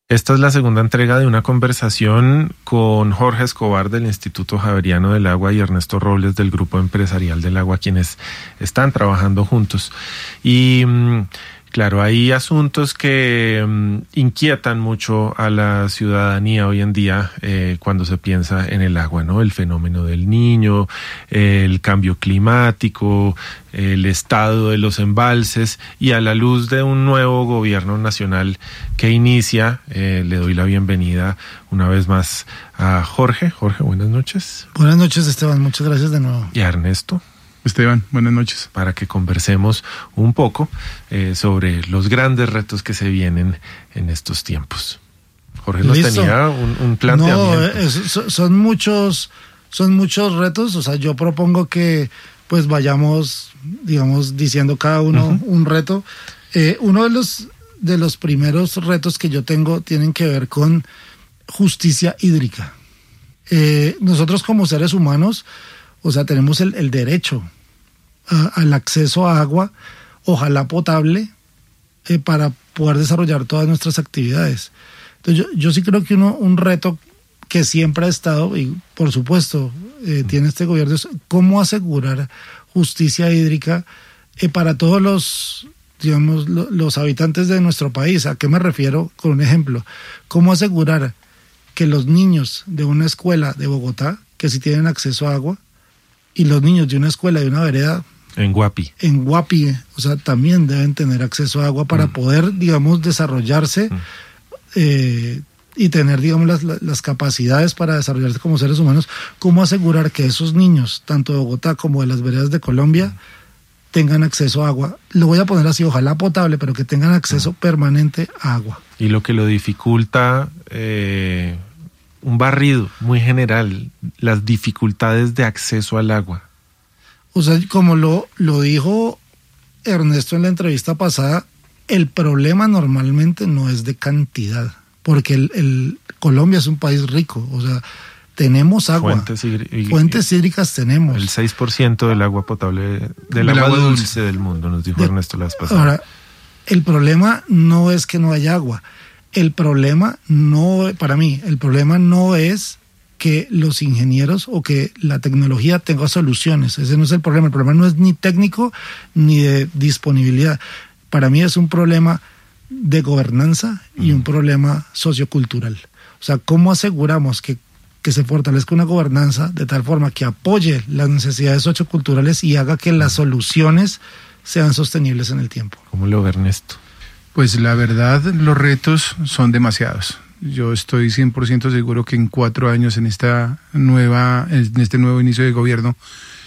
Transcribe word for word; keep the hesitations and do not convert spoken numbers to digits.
Esta es la segunda entrega de una conversación con Jorge Escobar del Instituto Javeriano del Agua y Ernesto Robles del Grupo Empresarial del Agua, quienes están trabajando juntos. Y claro, hay asuntos que um, inquietan mucho a la ciudadanía hoy en día eh, cuando se piensa en el agua, ¿no? El fenómeno del Niño, eh, el cambio climático, el estado de los embalses, y a la luz de un nuevo gobierno nacional que inicia, eh, le doy la bienvenida una vez más a Jorge. Jorge, buenas noches. Buenas noches, Esteban, muchas gracias de nuevo. Y a Ernesto. Esteban, buenas noches. Para que conversemos un poco eh, sobre los grandes retos que se vienen en estos tiempos. Jorge nos Listo. tenía un, un planteamiento. No, es, son muchos, son muchos retos. O sea, yo propongo que pues vayamos, digamos, diciendo cada uno uh-huh. un reto. Eh, uno de los de los primeros retos que yo tengo tienen que ver con justicia hídrica. Eh, nosotros como seres humanos, o sea, tenemos el, el derecho a, al acceso a agua, ojalá potable, eh, para poder desarrollar todas nuestras actividades. Entonces yo, yo sí creo que uno, un reto que siempre ha estado, y por supuesto eh, tiene este gobierno, es cómo asegurar justicia hídrica eh, para todos los, digamos, lo, los habitantes de nuestro país. ¿A qué me refiero? Con un ejemplo. ¿Cómo asegurar que los niños de una escuela de Bogotá, que sí tienen acceso a agua, y los niños de una escuela de una vereda en Guapi, en Guapi, o sea, también deben tener acceso a agua para mm. poder, digamos, desarrollarse mm. eh, y tener, digamos, las, las capacidades para desarrollarse como seres humanos? ¿Cómo asegurar que esos niños, tanto de Bogotá como de las veredas de Colombia, mm. tengan acceso a agua? Lo voy a poner así, ojalá potable, pero que tengan acceso mm. permanente a agua. Y lo que lo dificulta, eh, un barrido muy general, las dificultades de acceso al agua. O sea, como lo, lo dijo Ernesto en la entrevista pasada, el problema normalmente no es de cantidad, porque el, el Colombia es un país rico, o sea, tenemos agua, fuentes, y, fuentes hídricas tenemos. El seis por ciento del agua potable, del, del agua, agua dulce, dulce del mundo, nos dijo de, Ernesto la vez pasada. Ahora, el problema no es que no haya agua, el problema no, para mí, el problema no es que los ingenieros o que la tecnología tenga soluciones. Ese no es el problema. El problema no es ni técnico ni de disponibilidad. Para mí es un problema de gobernanza y un problema sociocultural. O sea, ¿cómo aseguramos que, que se fortalezca una gobernanza de tal forma que apoye las necesidades socioculturales y haga que las soluciones sean sostenibles en el tiempo? ¿Cómo lo ve Ernesto? Pues la verdad, los retos son demasiados. Yo estoy cien por ciento seguro que en cuatro años, en esta nueva, en este nuevo inicio de gobierno,